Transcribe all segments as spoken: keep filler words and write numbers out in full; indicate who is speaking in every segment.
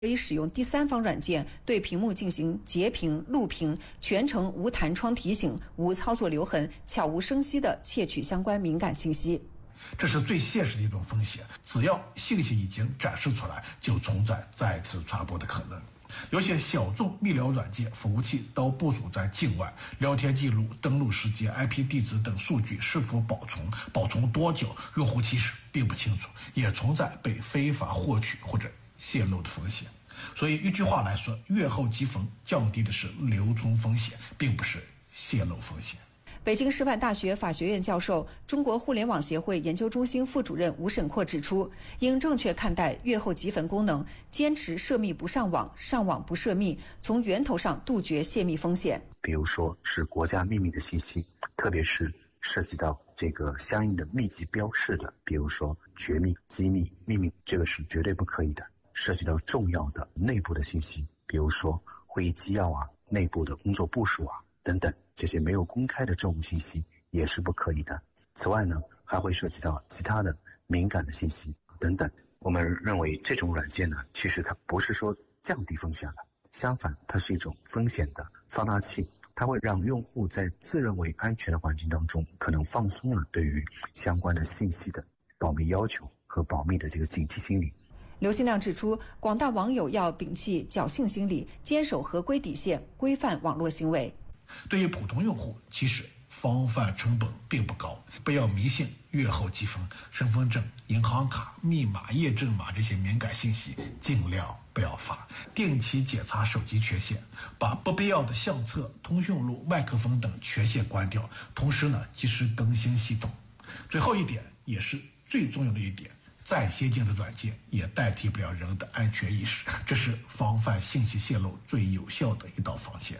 Speaker 1: 可以使用第三方软件对屏幕进行截屏、录屏，全程无弹窗提醒、无操作留痕、悄无声息地窃取相关敏感信息。
Speaker 2: 这是最现实的一种风险，只要信息已经展示出来，就存在再次传播的可能。有些小众密聊软件服务器都部署在境外，聊天记录、登录时间、I P 地址等数据是否保存、保存多久，用户其实并不清楚，也存在被非法获取或者泄露的风险。所以一句话来说，月后积分降低的是留存风险，并不是泄露风险。
Speaker 1: 北京师范大学法学院教授、中国互联网协会研究中心副主任吴沈阔指出，应正确看待月后积分功能，坚持涉密不上网，上网不涉密，从源头上杜绝泄密风险。
Speaker 3: 比如说是国家秘密的信息，特别是涉及到这个相应的密集标示的，比如说绝密、机密、秘密，这个是绝对不可以的。涉及到重要的内部的信息，比如说会议纪要啊、内部的工作部署啊等等，这些没有公开的政务信息也是不可以的。此外呢，还会涉及到其他的敏感的信息等等。我们认为这种软件呢，其实它不是说降低风险了，相反，它是一种风险的放大器，它会让用户在自认为安全的环境当中，可能放松了对于相关的信息的保密要求和保密的这个警惕心理。
Speaker 1: 刘新亮指出，广大网友要摒弃侥幸心理，坚守合规底线，规范网络行为。
Speaker 2: 对于普通用户，其实防范成本并不高，不要迷信月后积分、身份证、银行卡、密码、验证码这些敏感信息，尽量不要发。定期检查手机权限，把不必要的相册、通讯录、麦克风等权限关掉，同时呢，及时更新系统。最后一点也是最重要的一点，再先进的软件也代替不了人的安全意识，这是防范信息泄露最有效的一道防线。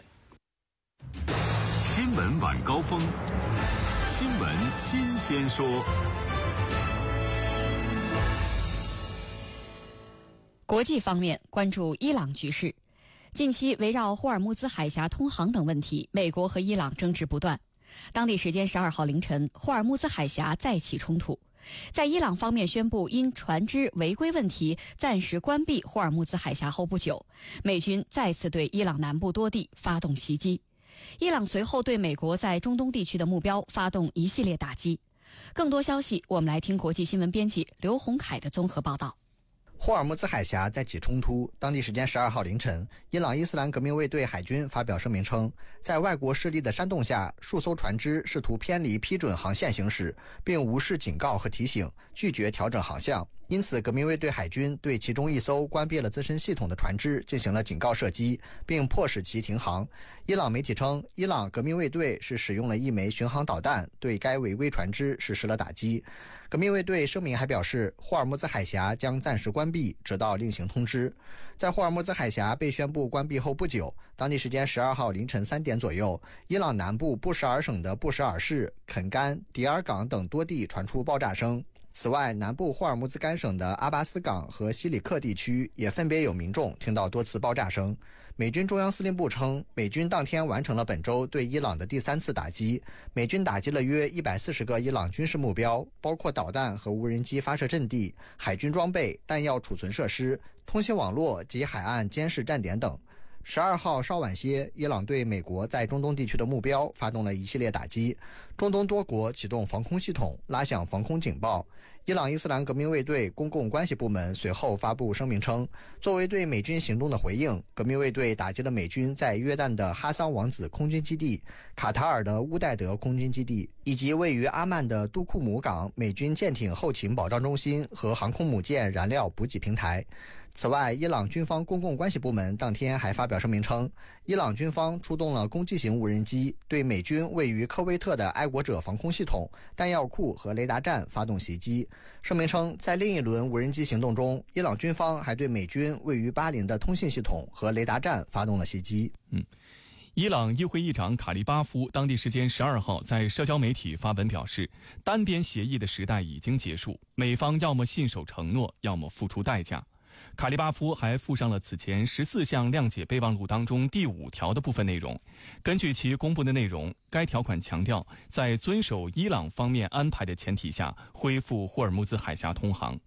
Speaker 4: 新闻晚高峰，新闻新鲜说。
Speaker 5: 国际方面，关注伊朗局势。近期围绕霍尔木兹海峡通航等问题，美国和伊朗争执不断。当地时间十二号凌晨，霍尔木兹海峡再起冲突。在伊朗方面宣布因船只违规问题暂时关闭霍尔木兹海峡后不久，美军再次对伊朗南部多地发动袭击。伊朗随后对美国在中东地区的目标发动一系列打击。更多消息，我们来听国际新闻编辑刘洪凯的综合报道。
Speaker 6: 霍尔木兹海峡再起冲突，当地时间十二号凌晨，伊朗伊斯兰革命卫队海军发表声明称，在外国势力的煽动下，数艘船只试图偏离批准航线行驶，并无视警告和提醒，拒绝调整航向。因此，革命卫队海军对其中一艘关闭了自身系统的船只进行了警告射击，并迫使其停航。伊朗媒体称，伊朗革命卫队是使用了一枚巡航导弹对该违规船只实施了打击。革命卫队声明还表示，霍尔木兹海峡将暂时关闭，直到另行通知。在霍尔木兹海峡被宣布关闭后不久，当地时间十二号凌晨三点左右，伊朗南部布什尔省的布什尔市、肯干、迪尔港等多地传出爆炸声。此外，南部霍尔木兹干省的阿巴斯港和西里克地区也分别有民众听到多次爆炸声。美军中央司令部称，美军当天完成了本周对伊朗的第三次打击，美军打击了约一百四十个伊朗军事目标，包括导弹和无人机发射阵地、海军装备、弹药储存设施、通信网络及海岸监视站点等。十二号稍晚些，伊朗对美国在中东地区的目标发动了一系列打击，中东多国启动防空系统，拉响防空警报。伊朗伊斯兰革命卫队公共关系部门随后发布声明称，作为对美军行动的回应，革命卫队打击了美军在约旦的哈桑王子空军基地、卡塔尔的乌代德空军基地，以及位于阿曼的杜库姆港美军舰艇后勤保障中心和航空母舰燃料补给平台。此外，伊朗军方公共关系部门当天还发表声明称，伊朗军方出动了攻击型无人机，对美军位于科威特的爱国者防空系统、弹药库和雷达站发动袭击。声明称，在另一轮无人机行动中，伊朗军方还对美军位于巴林的通信系统和雷达站发动了袭击。
Speaker 7: 嗯。伊朗议会议长卡利巴夫当地时间十二号在社交媒体发文表示，单边协议的时代已经结束，美方要么信守承诺，要么付出代价。卡利巴夫还附上了此前十四项谅解备忘录当中第五条的部分内容。根据其公布的内容，该条款强调，在遵守伊朗方面安排的前提下，恢复霍尔木兹海峡通航。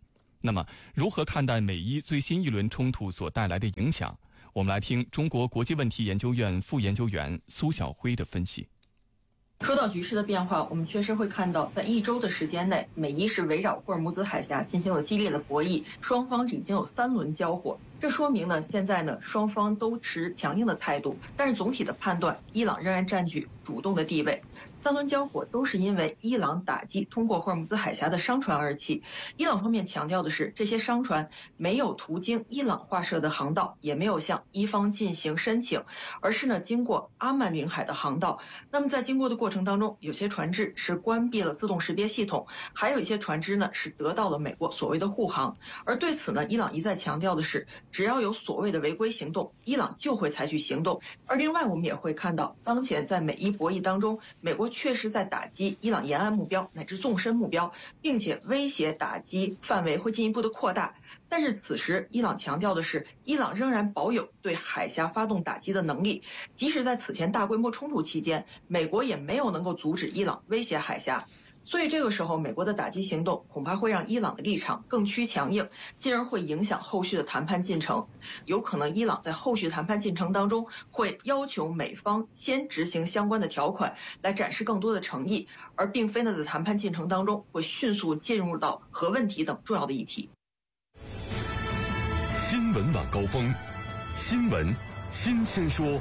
Speaker 7: 那么，如何看待美伊最新一轮冲突所带来的影响？我们来听中国国际问题研究院副研究员苏晓辉的分析。
Speaker 8: 说到局势的变化，我们确实会看到，在一周的时间内，美伊是围绕霍尔木兹海峡进行了激烈的博弈，双方已经有三轮交火。这说明呢，现在呢，双方都持强硬的态度，但是总体的判断，伊朗仍然占据主动的地位。三轮交火都是因为伊朗打击通过霍尔木兹海峡的商船而起。伊朗方面强调的是，这些商船没有途经伊朗划设的航道，也没有向伊方进行申请，而是呢经过阿曼领海的航道。那么在经过的过程当中，有些船只是关闭了自动识别系统，还有一些船只呢是得到了美国所谓的护航。而对此呢，伊朗一再强调的是，只要有所谓的违规行动，伊朗就会采取行动。而另外我们也会看到，当前在美伊博弈当中，美国确实在打击伊朗沿岸目标乃至纵深目标，并且威胁打击范围会进一步的扩大。但是此时伊朗强调的是，伊朗仍然保有对海峡发动打击的能力，即使在此前大规模冲突期间，美国也没有能够阻止伊朗威胁海峡。所以这个时候，美国的打击行动恐怕会让伊朗的立场更趋强硬，进而会影响后续的谈判进程。有可能伊朗在后续谈判进程当中会要求美方先执行相关的条款，来展示更多的诚意，而并非呢在谈判进程当中会迅速进入到核问题等重要的议题。
Speaker 4: 新闻晚高峰，新闻新鲜说。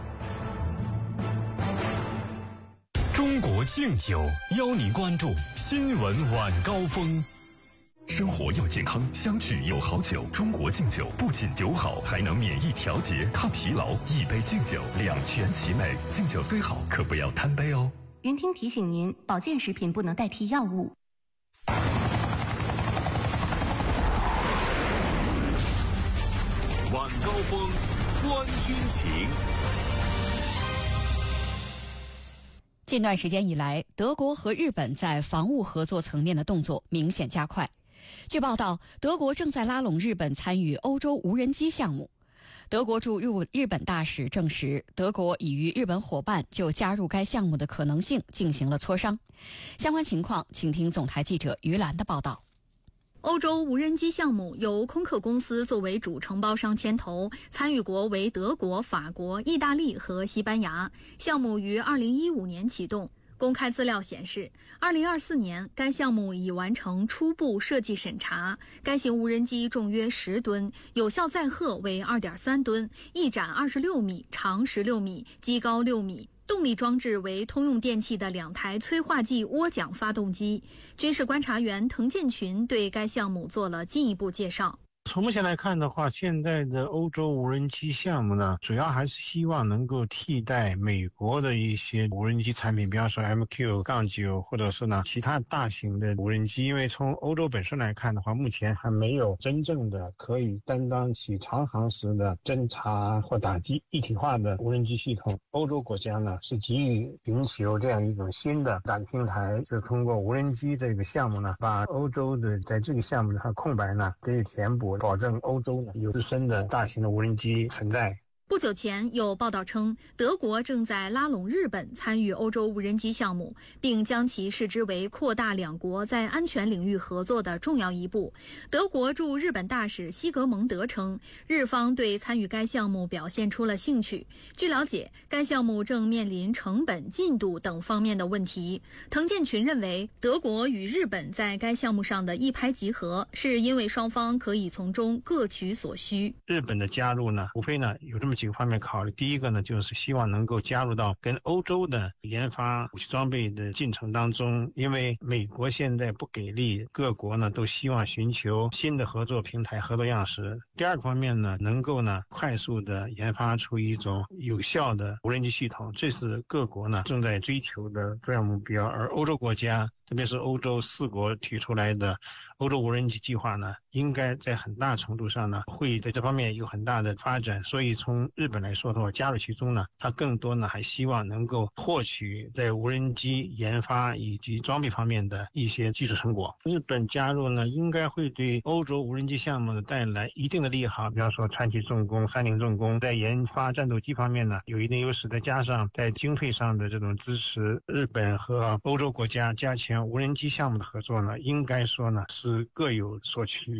Speaker 4: 中国敬酒邀您关注新闻晚高峰。生活要健康，相聚有好酒。中国敬酒不仅酒好，还能免疫调节、抗疲劳。一杯敬酒，两全其美。敬酒虽好，可不要贪杯哦。
Speaker 9: 云听提醒您，保健食品不能代替药物。
Speaker 4: 晚高峰，观军情。
Speaker 5: 近段时间以来，德国和日本在防务合作层面的动作明显加快。据报道，德国正在拉拢日本参与欧洲无人机项目。德国驻日日本大使证实，德国已与日本伙伴就加入该项目的可能性进行了磋商。相关情况，请听总台记者于兰的报道。
Speaker 10: 欧洲无人机项目由空客公司作为主承包商牵头，参与国为德国、法国、意大利和西班牙。项目于二零一五年启动。公开资料显示，二零二四年该项目已完成初步设计审查。该型无人机重约十吨，有效载荷为二点三吨，翼展二十六米，长十六米，机高六米。动力装置为通用电气的两台催化剂涡桨发动机。军事观察员滕建群对该项目做了进一步介绍。
Speaker 11: 从目前来看的话，现在的欧洲无人机项目呢，主要还是希望能够替代美国的一些无人机产品，比方说 M Q 九 或者是呢其他大型的无人机。因为从欧洲本身来看的话，目前还没有真正的可以担当起长航时的侦察或打击一体化的无人机系统。欧洲国家呢是急于寻求这样一种新的打击平台，就是通过无人机这个项目呢，把欧洲的在这个项目的空白呢给填补，保证欧洲呢有自身的大型的无人机存在。
Speaker 10: 不久前有报道称，德国正在拉拢日本参与欧洲无人机项目，并将其视之为扩大两国在安全领域合作的重要一步。德国驻日本大使西格蒙德称，日方对参与该项目表现出了兴趣。据了解，该项目正面临成本、进度等方面的问题。滕建群认为，德国与日本在该项目上的一拍即合，是因为双方可以从中各取所需。
Speaker 11: 日本的加入呢，无非呢有这么几个方面考虑。第一个呢，就是希望能够加入到跟欧洲的研发武器装备的进程当中，因为美国现在不给力，各国呢都希望寻求新的合作平台、合作样式。第二个方面呢，能够呢快速的研发出一种有效的无人机系统，这是各国呢正在追求的重要目标。而欧洲国家，特别是欧洲四国提出来的欧洲无人机计划呢，应该在很大程度上呢会在这方面有很大的发展。所以从日本来说的话，加入其中呢，它更多呢还希望能够获取在无人机研发以及装备方面的一些技术成果。日本加入呢，应该会对欧洲无人机项目呢带来一定的利好，比方说川崎重工、三菱重工在研发战斗机方面呢有一定优势，再加上在经费上的这种支持，日本和欧洲国家加强无人机项目的合作呢，应该说呢是各有所取。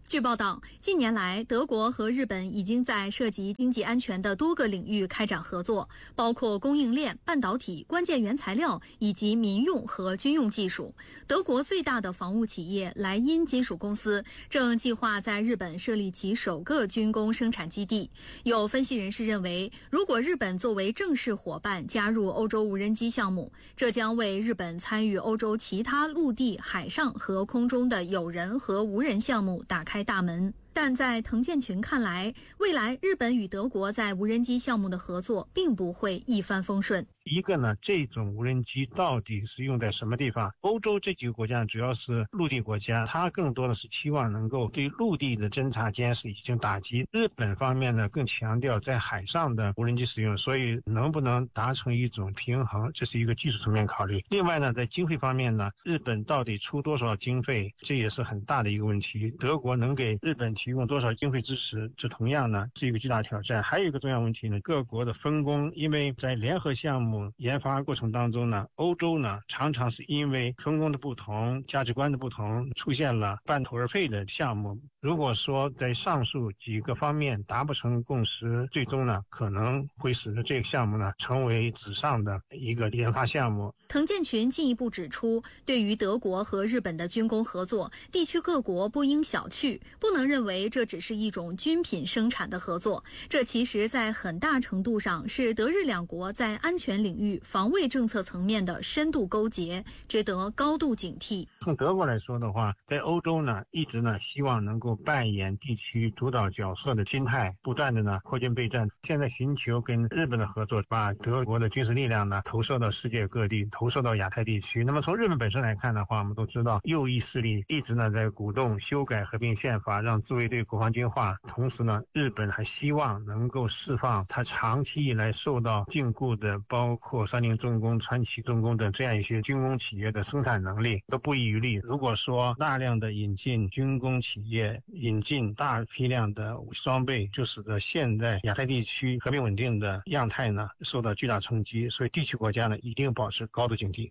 Speaker 10: 据报道，近年来，德国和日本已经在涉及经济安全的多个领域开展合作，包括供应链、半导体、关键原材料以及民用和军用技术。德国最大的防务企业莱茵金属公司正计划在日本设立其首个军工生产基地。有分析人士认为，如果日本作为正式伙伴加入欧洲无人机项目，这将为日本参与欧洲其他陆地、海上和空中的有人和无人项目打开大门。但在滕建群看来，未来日本与德国在无人机项目的合作并不会一帆风顺。
Speaker 11: 一个呢，这种无人机到底是用在什么地方？欧洲这几个国家主要是陆地国家，它更多的是期望能够对陆地的侦察监视已经打击。日本方面呢，更强调在海上的无人机使用，所以能不能达成一种平衡，这是一个技术层面考虑。另外呢，在经费方面呢，日本到底出多少经费，这也是很大的一个问题。德国能给日本提供多少经费支持，这同样呢是一个巨大挑战。还有一个重要问题呢，各国的分工，因为在联合项目研发过程当中呢，欧洲呢常常是因为分工的不同、价值观的不同，出现了半途而废的项目。如果说在上述几个方面达不成共识，最终呢可能会使得这个项目呢成为纸上的一个研发项目。
Speaker 10: 滕建群进一步指出，对于德国和日本的军工合作，地区各国不应小觑，不能认为这只是一种军品生产的合作，这其实在很大程度上是德日两国在安全领域、防卫政策层面的深度勾结，值得高度警惕。
Speaker 11: 从德国来说的话，在欧洲呢，一直呢希望能够扮演地区主导角色的心态，不断的呢扩军备战。现在寻求跟日本的合作，把德国的军事力量呢投射到世界各地，投射到亚太地区。那么从日本本身来看的话，我们都知道右翼势力一直呢在鼓动修改合并宪法，让自卫队国防军化。同时呢，日本还希望能够释放它长期以来受到禁锢的，包括三菱重工、川崎重工等这样一些军工企业的生产能力，都不遗余力。如果说大量的引进军工企业，引进大批量的武器装备，就使得现在亚太地区和平稳定的样态呢受到巨大冲击。所以地区国家呢一定保持高度警惕。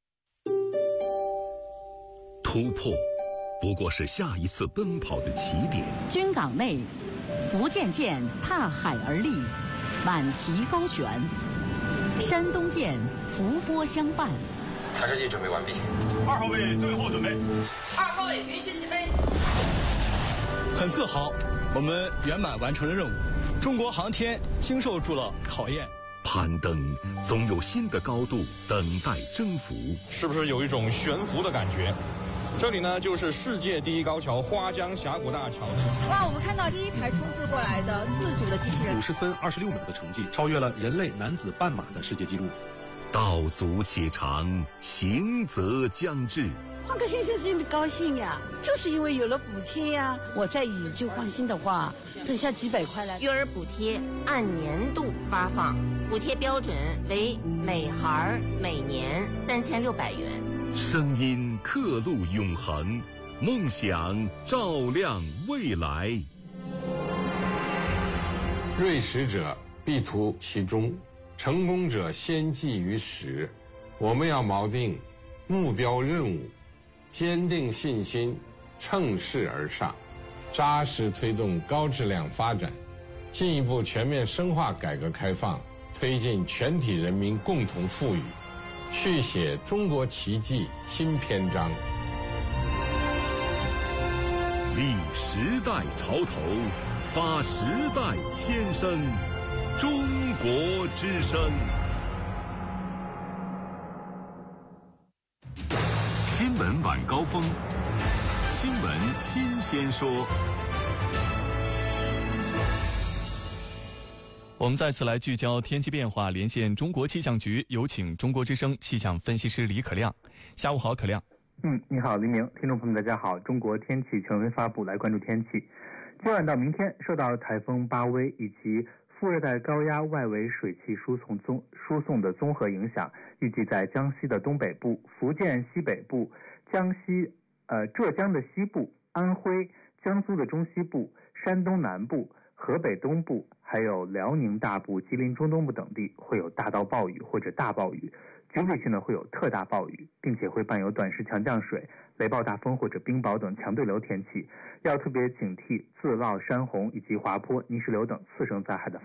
Speaker 4: 突破不过是下一次奔跑的起点。
Speaker 12: 军港内，福建舰踏海而立，满旗高悬；山东舰伏波相伴。
Speaker 13: 弹射器准备完毕。
Speaker 14: 二号位最后准备。
Speaker 15: 二号位允许起飞。
Speaker 14: 很自豪，我们圆满完成了任务。中国航天经受住了考验。
Speaker 4: 攀登总有新的高度等待征服，
Speaker 16: 是不是有一种悬浮的感觉？这里呢，就是世界第一高桥花江峡谷大桥。
Speaker 17: 哇，我们看到第一台冲刺过来的自主的机器人，
Speaker 18: 五十分二十六秒的成绩，超越了人类男子半马的世界纪录。
Speaker 4: 道阻且长，行则将至。
Speaker 19: 换个先生心里高兴呀，就是因为有了补贴呀。我再以旧换新的话，省下几百块来。
Speaker 20: 育儿补贴按年度发放，补贴标准为每孩每年三千六百元。
Speaker 4: 声音刻录永恒，梦想照亮未来。
Speaker 21: 锐实者必图其中，成功者先记于始。我们要锚定目标任务，坚定信心，乘势而上，扎实推动高质量发展，进一步全面深化改革开放，推进全体人民共同富裕，续写中国奇迹新篇章。
Speaker 4: 立时代潮头，发时代先声，中国之声。新闻晚高峰，新闻新鲜说。
Speaker 7: 我们再次来聚焦天气变化，连线中国气象局，有请中国之声气象分析师李可亮。下午好，可亮。
Speaker 22: 嗯，你好，黎明，听众朋友们，大家好。中国天气权威发布，来关注天气。今晚到明天，受到台风巴威以及副热带高压外围水汽输送综输送的综合影响，预计在江西的东北部、福建西北部、江西呃浙江的西部、安徽、江苏的中西部、山东南部、河北东部，还有辽宁大部、吉林中东部等地会有大到暴雨或者大暴雨，局部地区呢会有特大暴雨，并且会伴有短时强降水、 雷暴大风或者冰雹等强对流天气，要特别警惕自涝、山洪以及滑坡、泥石流等次生灾害的